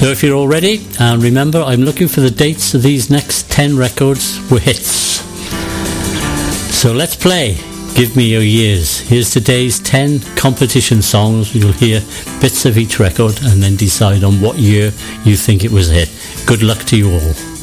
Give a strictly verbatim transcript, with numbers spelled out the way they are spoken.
So if you're all ready, and remember, I'm looking for the dates of these next ten records were hits. So let's play. Give me your years. Here's today's ten competition songs. You'll hear bits of each record and then decide on what year you think it was a hit. Good luck to you all.